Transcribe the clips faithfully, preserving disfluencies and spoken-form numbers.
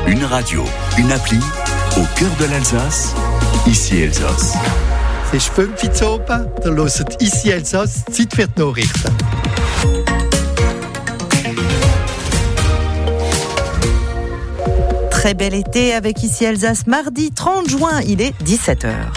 Une radio, une appli, au cœur de l'Alsace, ici Elsass. C'est fünf Uhr oben, da hört ici Elsass, Zeit für die Nachrichten. Très bel été avec ici Alsace, mardi trente juin, il est dix-sept heures.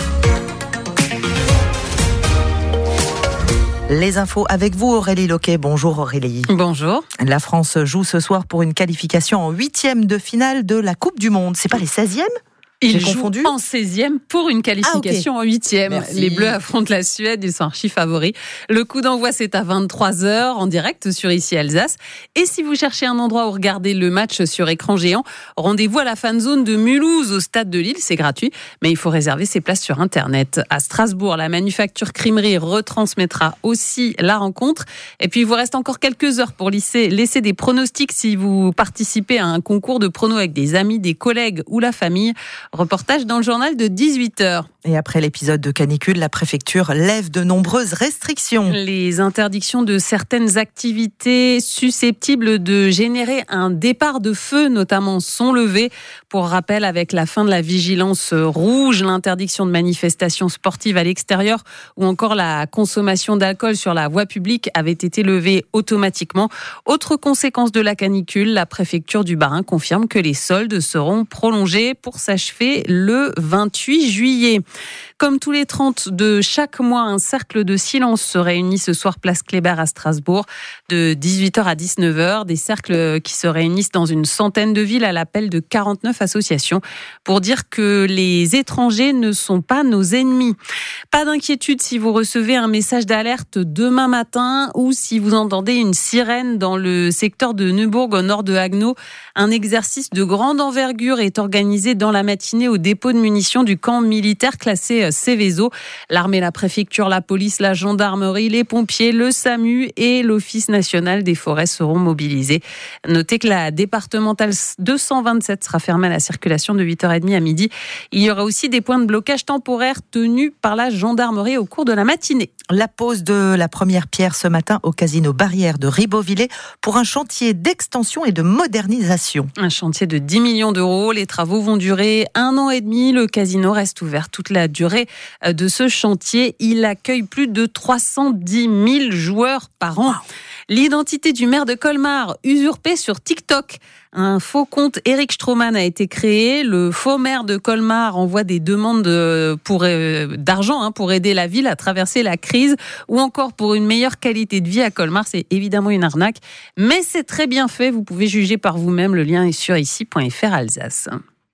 Les infos avec vous, Aurélie Loquet. Bonjour Aurélie. Bonjour. La France joue ce soir pour une qualification en huitième de finale de la Coupe du Monde. C'est pas les seizièmes ? Ils jouent en seizième pour une qualification ah, okay. en huitième. Merci. Les Bleus affrontent la Suède, ils sont archi favoris. Le coup d'envoi, c'est à vingt-trois heures en direct sur ici Alsace. Et si vous cherchez un endroit où regarder le match sur écran géant, rendez-vous à la fan zone de Mulhouse au stade de Lille. C'est gratuit, mais il faut réserver ses places sur Internet. À Strasbourg, la Manufacture Crimerie retransmettra aussi la rencontre. Et puis, il vous reste encore quelques heures pour laisser, laisser des pronostics si vous participez à un concours de pronos avec des amis, des collègues ou la famille. Reportage dans le journal de dix-huit heures. Et après l'épisode de canicule, la préfecture lève de nombreuses restrictions. Les interdictions de certaines activités susceptibles de générer un départ de feu, notamment, sont levées. Pour rappel, avec la fin de la vigilance rouge, l'interdiction de manifestations sportives à l'extérieur ou encore la consommation d'alcool sur la voie publique avait été levée automatiquement. Autre conséquence de la canicule, la préfecture du Bas-Rhin confirme que les soldes seront prolongés pour s'achever le vingt-huit juillet. Comme tous les trente de chaque mois, un cercle de silence se réunit ce soir place Kléber à Strasbourg de dix-huit heures à dix-neuf heures. Des cercles qui se réunissent dans une centaine de villes à l'appel de quarante-neuf associations pour dire que les étrangers ne sont pas nos ennemis. Pas d'inquiétude si vous recevez un message d'alerte demain matin ou si vous entendez une sirène dans le secteur de Neubourg au nord de Haguenau. Un exercice de grande envergure est organisé dans la matinée au dépôt de munitions du camp militaire classé Céveso. L'armée, la préfecture, la police, la gendarmerie, les pompiers, le SAMU et l'Office national des forêts seront mobilisés. Notez que la départementale deux cent vingt-sept sera fermée à la circulation de huit heures trente à midi. Il y aura aussi des points de blocage temporaires tenus par la gendarmerie au cours de la matinée. La pose de la première pierre ce matin au casino Barrière de Ribeauvillé pour un chantier d'extension et de modernisation. Un chantier de dix millions d'euros. Les travaux vont durer un an et demi. Le casino reste ouvert toute la durée de ce chantier. Il accueille plus de trois cent dix mille joueurs par an. Wow. L'identité du maire de Colmar usurpée sur TikTok. Un faux compte Eric Stroman a été créé. Le faux maire de Colmar envoie des demandes pour, euh, d'argent hein, pour aider la ville à traverser la crise ou encore pour une meilleure qualité de vie à Colmar. C'est évidemment une arnaque, mais c'est très bien fait. Vous pouvez juger par vous-même. Le lien est sur ici point f r Alsace.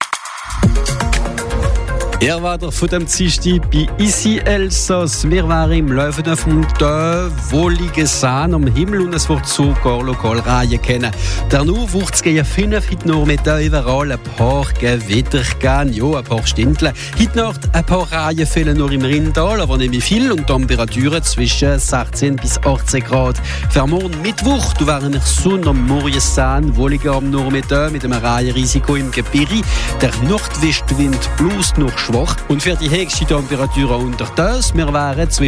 Er war der von dem Dienstag bei Ici Elsass. Wir waren im Löwen vom Tö, wollige Sahne am Himmel und es wird sogar lokal Reihen kennen. Danach wird es gegen fünf heute Nachmittag überall ein paar Gewitter geben, ja, ein paar Stinteln. Heute Nacht ein paar Reihen fehlen nur im Rheintal, aber nicht mehr viel und Temperaturen zwischen sechzehn bis achtzehn Grad. Für morgen Mittwoch, da wären wir Sonne am Morgensahn, wollige am Nachmittag mit einem Reihenrisiko im Gebirge. Der Nordwestwind bloß noch schwach. Und für die höchste Temperatur unter das, wir wären